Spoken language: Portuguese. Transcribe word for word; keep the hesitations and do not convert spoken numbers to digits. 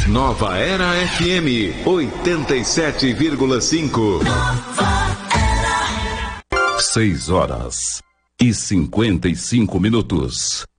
Nova Era F M oitenta e sete vírgula cinco. Seis horas e cinquenta e cinco minutos.